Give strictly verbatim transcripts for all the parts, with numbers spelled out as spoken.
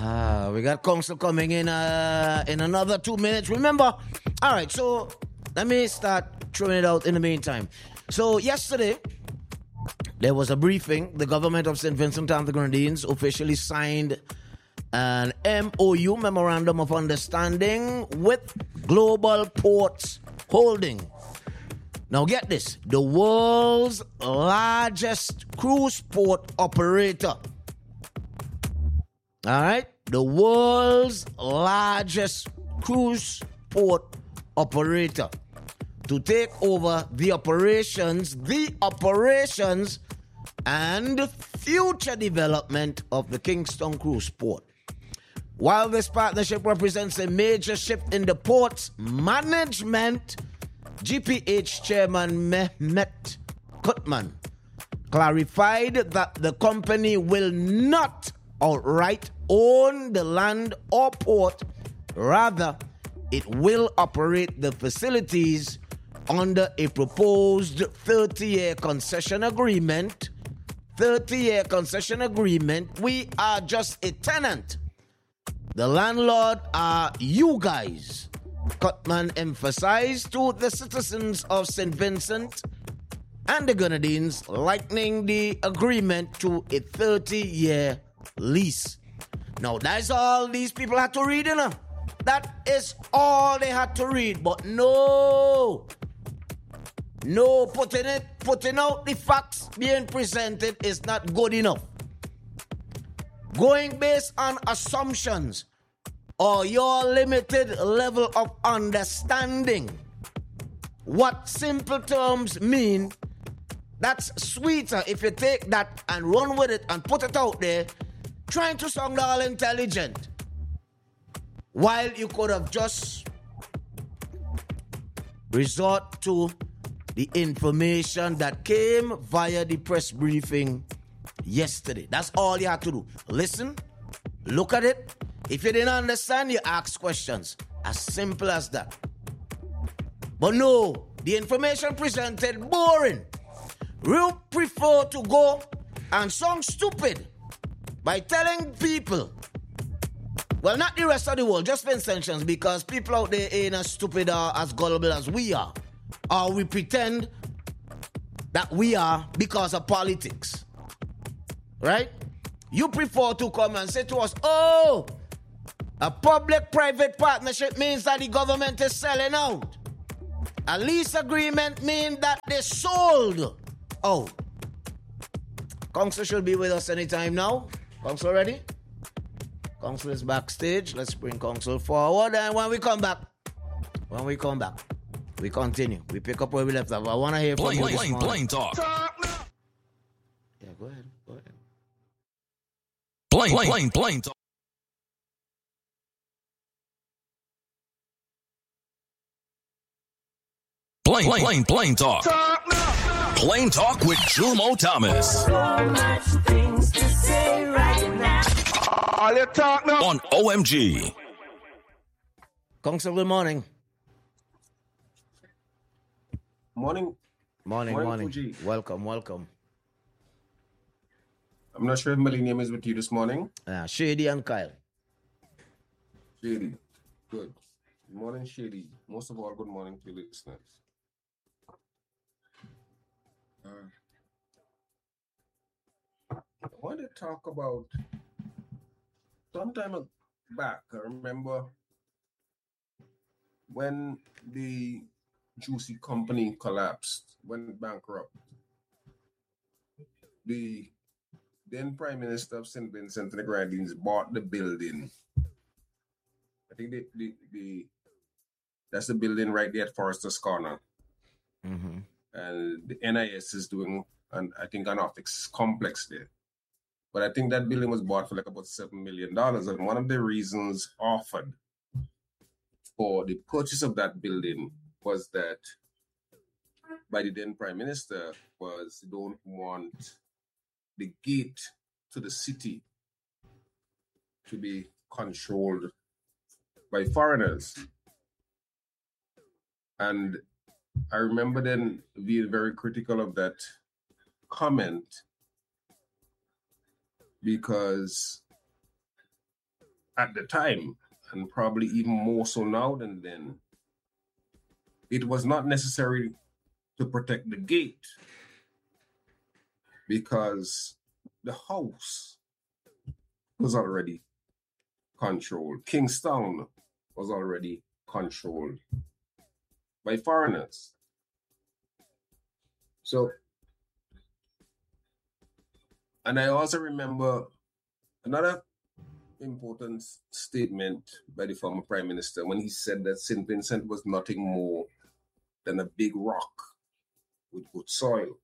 Ah, we got council coming in uh, in another two minutes. Remember? All right, so let me start throwing it out in the meantime. So yesterday, there was a briefing. The government of Saint Vincent and the Grenadines officially signed an M O U, Memorandum of Understanding, with Global Ports Holding. Now get this, the world's largest cruise port operator. All right? The world's largest cruise port operator to take over the operations, the operations and future development of the Kingston Cruise Port. While this partnership represents a major shift in the port's management, G P H Chairman Mehmet Kutman clarified that the company will not outright own the land or port. Rather, it will operate the facilities under a proposed thirty-year concession agreement. thirty-year concession agreement. We are just a tenant. The landlord are you guys. Kutman emphasized to the citizens of Saint Vincent and the Grenadines, likening the agreement to a thirty-year lease. Now, that's all these people had to read, you know. That is all they had to read. But no, no, putting it, putting out the facts being presented is not good enough. Going based on assumptions or your limited level of understanding what simple terms mean, that's sweeter if you take that and run with it and put it out there, trying to sound all intelligent, while you could have just resort to the information that came via the press briefing yesterday. That's all you had to do. Listen, look at it. If you didn't understand, you ask questions. As simple as that. But no, the information presented, boring. You prefer to go and sound stupid by telling people, well, not the rest of the world, just Vincentians, because people out there ain't as stupid or as gullible as we are. Or we pretend that we are because of politics. Right? You prefer to come and say to us, oh, a public-private partnership means that the government is selling out. A lease agreement means that they sold out. Council should be with us anytime now. Council ready? Council is backstage. Let's bring Council forward. And when we come back, when we come back, we continue. We pick up where we left off. I want to hear from Plain, you this plain, morning. plain talk. Yeah, go ahead. Go ahead. Plain, plain, plain, plain talk. Plain, plain, plain, plain talk. Plain talk with Jumo Thomas. So much things to say right now. All you talk now. On O M G. Council, good morning. Morning. Morning, Morning, morning. Fuji. Welcome, welcome. I'm not sure if Millennium is with you this morning. Uh, Shady and Kyle. Shady. Good. Good morning, Shady. Most of all, good morning to your listeners. Uh, I want to talk about sometime back. I remember when the Juicy company collapsed, went bankrupt. The then Prime Minister of Saint Vincent and the Grenadines bought the building. I think the, the, the that's the building right there at Forester's Corner. Mm-hmm. And the N I S is doing, an, I think, an office complex there. But I think that building was bought for like about seven million dollars. And one of the reasons offered for the purchase of that building was that by the then Prime Minister was they don't want the gate to the city to be controlled by foreigners. And I remember then being very critical of that comment because at the time, and probably even more so now than then, it was not necessary to protect the gate because the house was already controlled. Kingstown was already controlled by foreigners. So, and I also remember another important statement by the former Prime Minister when he said that Saint Vincent was nothing more than a big rock with good soil.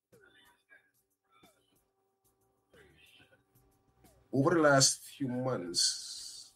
Over the last few months,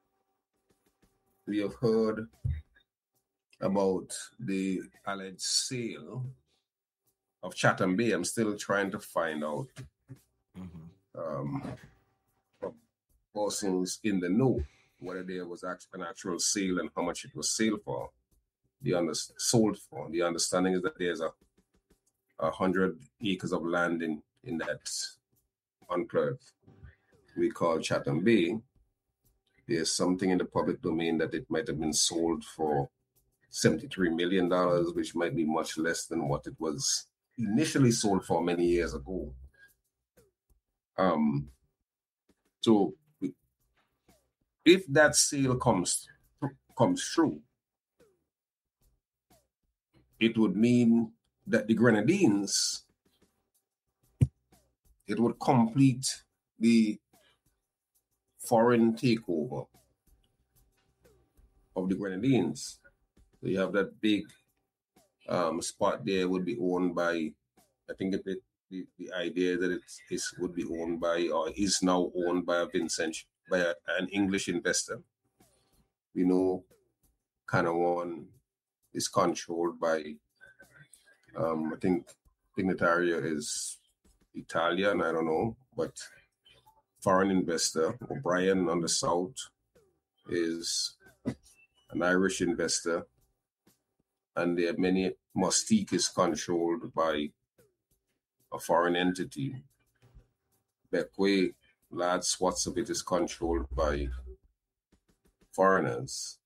we have heard about the alleged sale of Chatham Bay. I'm still trying to find out mm-hmm. um, from persons in the know whether there was an actual sale and how much it was sold for. The under, sold for. The understanding is that there's a, a hundred acres of land in, in that enclave we call Chatham Bay. There's something in the public domain that it might have been sold for seventy-three million dollars, which might be much less than what it was initially sold for many years ago. Um, so if that sale comes comes true, it would mean that the Grenadines, it would complete the foreign takeover of the Grenadines. So you have that big um, spot there would be owned by, I think it, it, the, the idea that it is would be owned by or is now owned by a Vincent, by a, an English investor. We know Cannawan is controlled by, um, I think Dignitaria is Italian, I don't know, but foreign investor, O'Brien on the south is an Irish investor, and there are many, Mustique is controlled by a foreign entity. Bequia, large swaths of it is controlled by foreigners.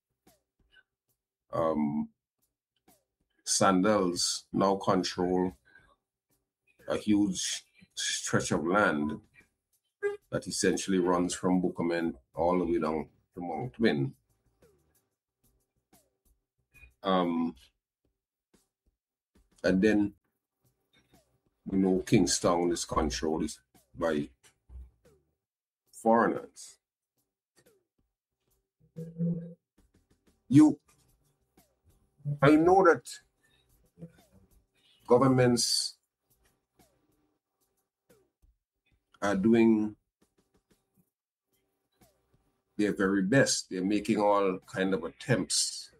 Um, Sandals now control a huge stretch of land that essentially runs from Bukamen all the way down to Mount Twin. Um, and then we know Kingstown is controlled by foreigners. You, I know that governments are doing their very best. They're making all kind of attempts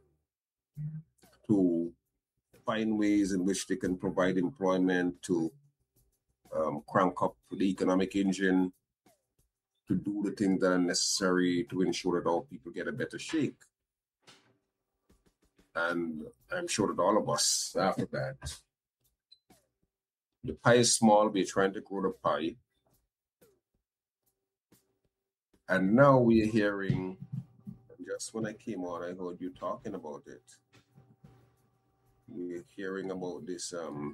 to find ways in which they can provide employment, to um, crank up the economic engine, to do the things that are necessary to ensure that all people get a better shake. And I'm sure that all of us, after that, the pie is small, we're trying to grow the pie. And now we're hearing, just when I came on, I heard you talking about it. We're hearing about this um,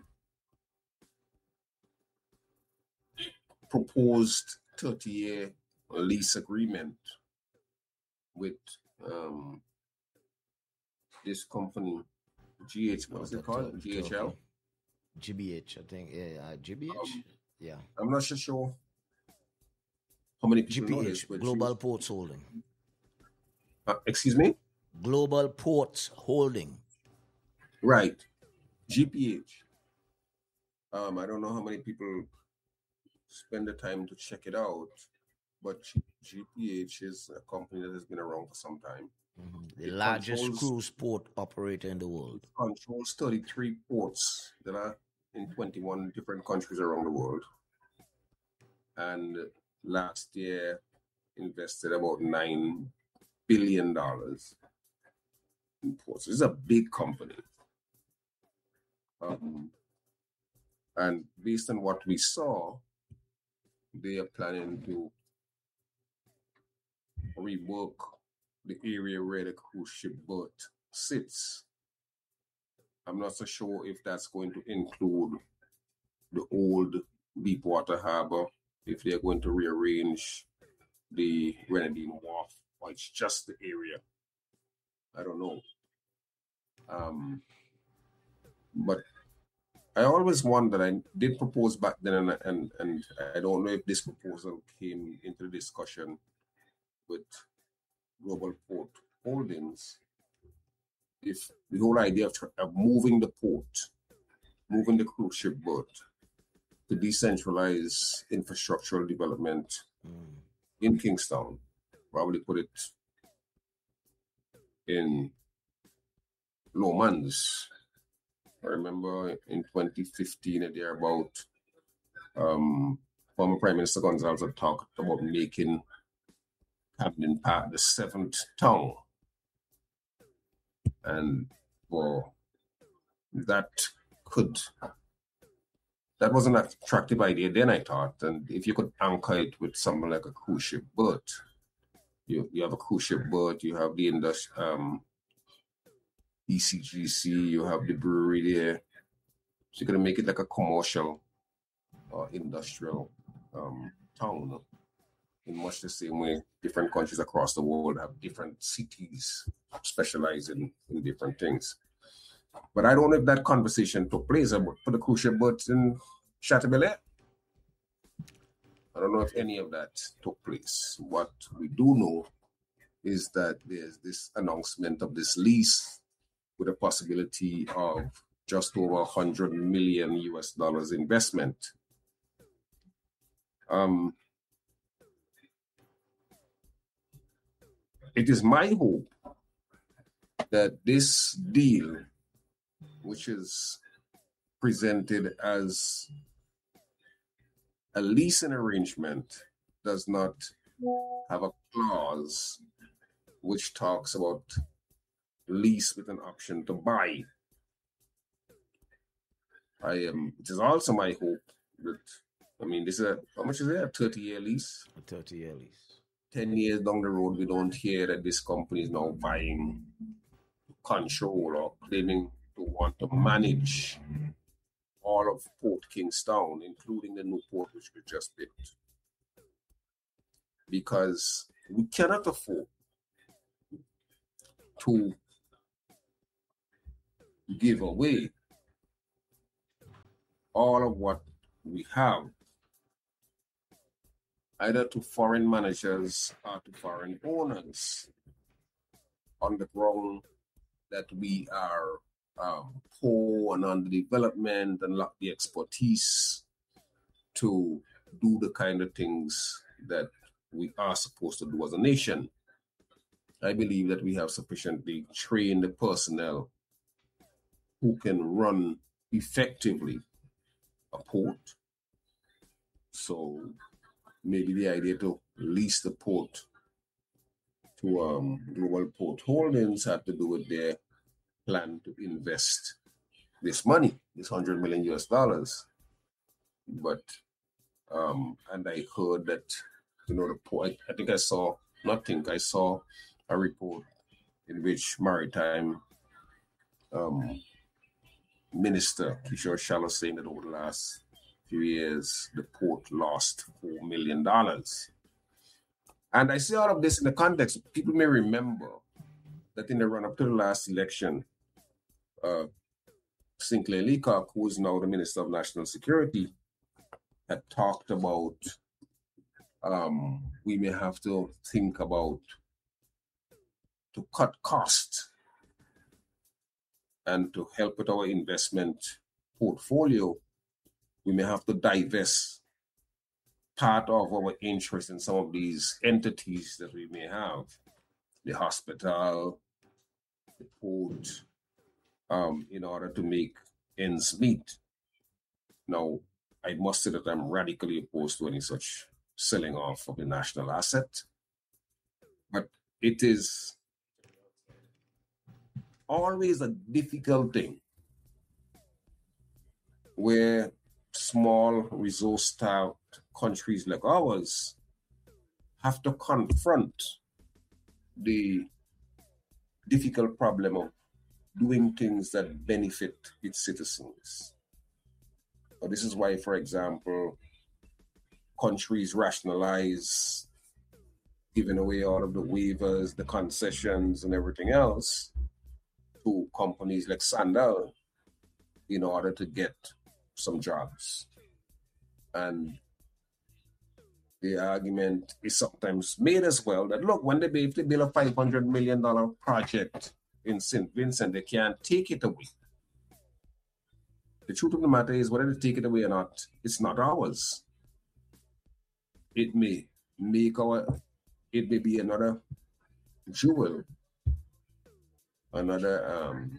proposed thirty-year lease agreement with um, this company, G H, what's it called? G H L? G B H, I think. Yeah, uh, G B H? Um, yeah. I'm not so sure how many people G P H, know this, but Global you, Ports Holding. Uh, excuse me? Global Ports Holding. Right. G P H. Um, I don't know how many people spend the time to check it out, but G P H is a company that has been around for some time. Mm-hmm. The it largest controls, cruise port operator in the world. It controls thirty-three ports that are in twenty-one different countries around the world. And last year invested about nine billion dollars in ports. It's a big company. Um, and based on what we saw, they are planning to rework the area where the cruise ship berth sits. I'm not so sure if that's going to include the old Deepwater Harbor, if they're going to rearrange the Grenadine Wharf, or it's just the area. I don't know. Um, but I always wondered, I did propose back then, and, and, and I don't know if this proposal came into the discussion with Global Port Holdings, if the whole idea of, of moving the port, moving the cruise ship berth to decentralize infrastructural development mm. in Kingstown, probably put it in Lomans. I remember in twenty fifteen at thereabout, um, former Prime Minister Gonzalez had talked about making Camden Park the seventh town. And well, that could, that was an attractive idea then, I thought. And if you could anchor it with something like a cruise ship berth, you, you have a cruise ship berth, you have the industry, um, E C G C, you have the brewery there. So you're going to make it like a commercial or industrial um, town. In much the same way, different countries across the world have different cities specializing in different things. But I don't know if that conversation took place about for the cruise ship berths in Chateaubriand. I don't know if any of that took place. What we do know is that there's this announcement of this lease with a possibility of just over one hundred million U S dollars investment. Um, it is my hope that this deal, which is presented as a leasing arrangement, does not have a clause which talks about lease with an option to buy. I am. It is also my hope that, I mean, this is a, how much is it? A thirty-year lease? A thirty-year lease. ten years down the road, we don't hear that this company is now buying, control, or claiming to want to manage all of Port Kingstown, including the new port which we just built. Because we cannot afford to give away all of what we have, either to foreign managers or to foreign owners, on the ground that we are um, poor and underdevelopment and lack the expertise to do the kind of things that we are supposed to do as a nation. I believe that we have sufficiently trained personnel who can run effectively a port. So maybe the idea to lease the port to um, Global Port Holdings had to do with their plan to invest this money, this one hundred million U S dollars. But, um, and I heard that, you know, the port, I, I think I saw, not think, I saw a report in which Maritime um, Minister Kishore Shallow saying that over the last few years, the port lost four million dollars. And I see all of this in the context. People may remember that in the run-up to the last election, uh, Sinclair Leacock, who is now the Minister of National Security, had talked about um, we may have to think about to cut costs and to help with our investment portfolio, we may have to divest part of our interest in some of these entities that we may have, the hospital, the port, um, in order to make ends meet. Now, I must say that I'm radically opposed to any such selling off of the national asset, but it is always a difficult thing where small resource-starved countries like ours have to confront the difficult problem of doing things that benefit its citizens. So this is why, for example, countries rationalize giving away all of the waivers, the concessions, and everything else to companies like Sandal in order to get some jobs. And the argument is sometimes made as well that, look, when they, if they build a five hundred million dollars project in Saint Vincent, they can't take it away. The truth of the matter is, whether they take it away or not, it's not ours. It may make our, it may be another jewel, another um,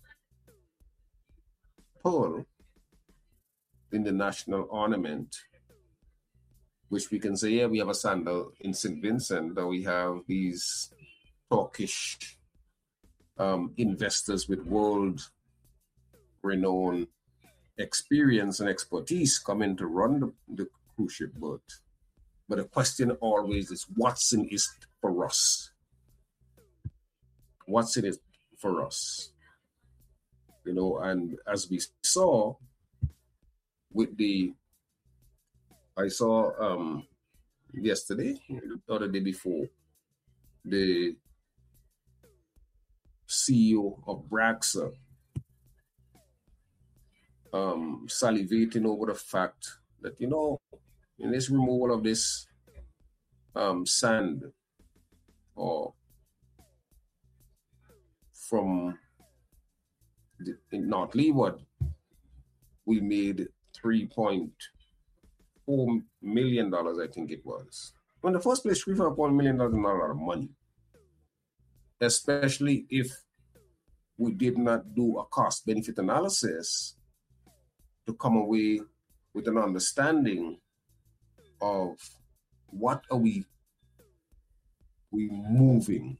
pearl in the national ornament, which we can say, yeah, we have a Sandal in Saint Vincent, or we have these Turkish um, investors with world-renowned experience and expertise coming to run the, the cruise ship boat. But the question always is, what's in it for us? What's in it for us? You know, and as we saw with the, I saw um, yesterday or the day before, the C E O of Braxa um, salivating over the fact that, you know, in this removal of this um, sand or from the, in North Leeward, we made three point four million dollars, I think it was. In the first place, three point four million dollars is not a lot of money, especially if we did not do a cost-benefit analysis to come away with an understanding of what are we we moving.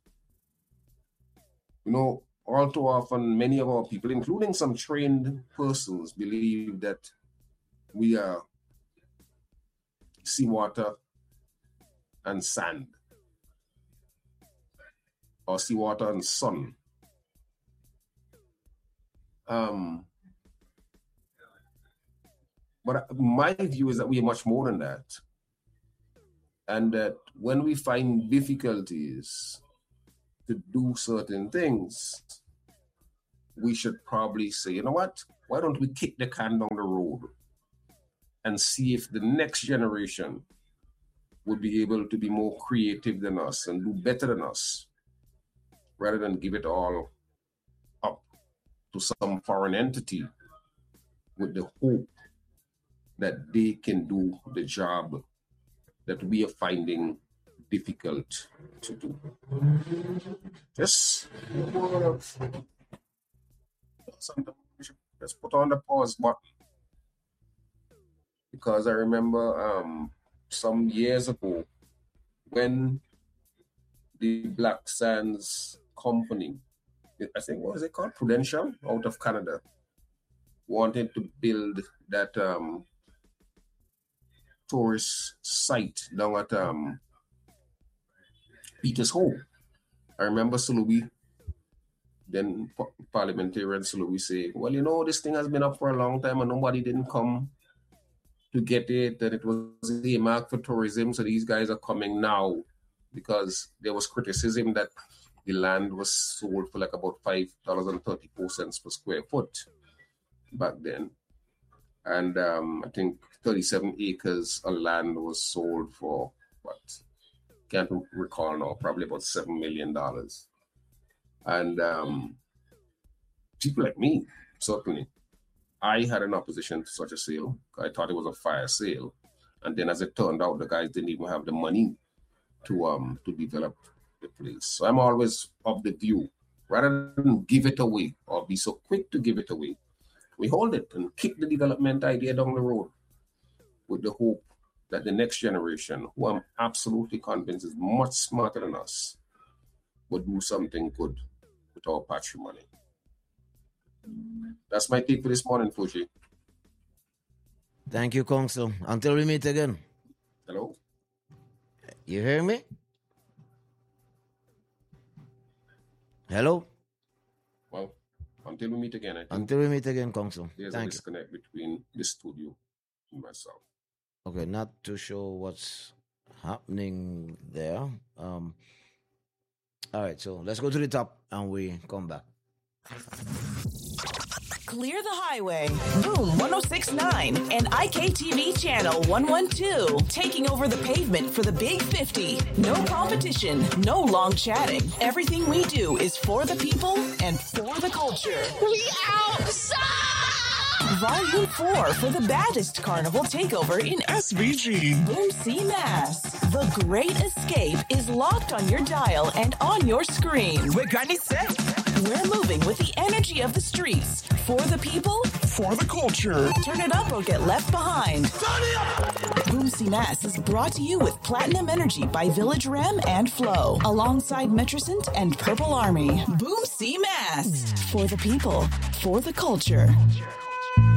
You know, all too often, many of our people, including some trained persons, believe that we are seawater and sand, or seawater and sun. Um, but my view is that we are much more than that. And that when we find difficulties to do certain things, we should probably say, you know what, why don't we kick the can down the road and see if the next generation would be able to be more creative than us and do better than us, rather than give it all up to some foreign entity with the hope that they can do the job that we are finding difficult to do. Just something we should just put on the pause button, because I remember um, some years ago when the Black Sands Company, I think, what was it called, Prudential, out of Canada, wanted to build that um, tourist site down at um, Peters Hole. I remember Sulubi, then parliamentarian Sulubi, say, well, you know, this thing has been up for a long time and nobody didn't come to get it, and it was a mark for tourism, so these guys are coming now, because there was criticism that the land was sold for like about five dollars and thirty-four cents per square foot back then. And um, I think thirty-seven acres of land was sold for, what, can't recall now, probably about seven million dollars. And um, people like me, certainly, I had an opposition to such a sale. I thought it was a fire sale. And then as it turned out, the guys didn't even have the money to um to develop the place. So I'm always of the view, rather than give it away or be so quick to give it away, we hold it and kick the development idea down the road with the hope that the next generation, who I'm absolutely convinced is much smarter than us, will do something good with our patrimony. That's my take for this morning, Fuji. Thank you, Council. Until we meet again. Hello? You hear me? Hello? Well, until we meet again, I think Until we meet again, Council. there's Thank a you. disconnect between the studio and myself. Okay, not too sure what's happening there. Um, all right, so let's go to the top and we come back. Clear the highway. Boom one oh six point nine and I K T V channel one twelve. Taking over the pavement for the Big fifty. No competition, no long chatting. Everything we do is for the people and for the culture. We outside! Volume four for the baddest carnival takeover in S V G. Boom C Mass. The Great Escape is locked on your dial and on your screen. Where Granny said. We're moving with the energy of the streets. For the people, For the culture. turn it up or get left behind. Boom C Mass is brought to you with Platinum Energy by Village Rem and Flow, alongside Metricent and Purple Army. Boom C Mass. For the people, for the culture.